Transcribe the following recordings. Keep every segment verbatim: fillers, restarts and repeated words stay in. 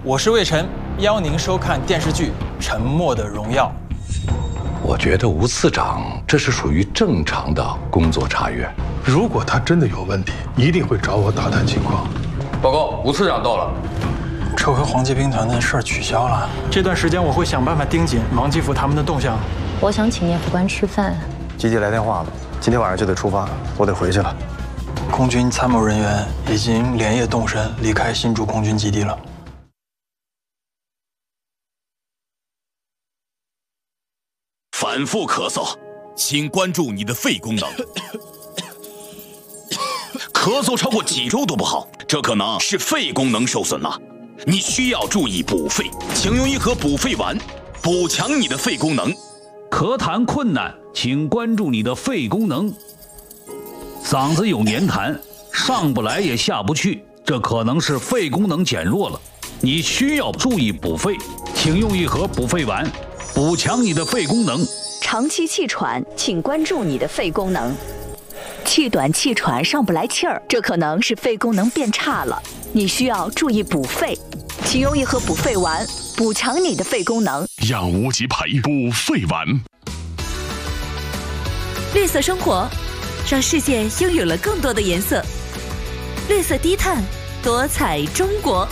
我是魏晨，邀您收看电视剧《沉默的荣耀》。 我觉得吴次长这是属于正常的工作查阅。 如果他真的有问题，一定会找我打探情况。 报告，吴次长到了。 撤回黄洁兵团的事儿取消了。这段时间我会想办法盯紧王继福他们的动向。 我想请聂副官吃饭。 基地来电话了，今天晚上就得出发，我得回去了。 空军参谋人员已经连夜动身离开新竹空军基地了。 反复咳嗽，请关注你的肺功能。咳嗽超过几周都不好，这可能是肺功能受损了。你需要注意补肺，请用一盒补肺丸，补强你的肺功能。 咳痰困难，请关注你的肺功能。嗓子有黏痰，上不来也下不去，这可能是肺功能减弱了。你需要注意补肺，请用一盒补肺丸，补强你的肺功能。 长期气喘，请关注你的肺功能。气短气喘上不来气儿，这可能是肺功能变差了，你需要注意补肺，请用一盒补肺丸，补强你的肺功能。 养无极培补肺丸。 绿色生活，让世界拥有了更多的颜色。绿色低碳，多彩中国。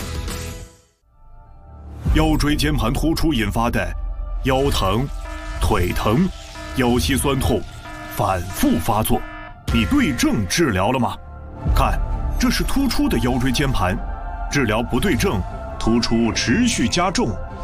腰椎间盘突出引发的腰疼、腿疼、腰膝酸痛反复发作，你对症治疗了吗？看，这是突出的腰椎间盘，治疗不对症，突出持续加重，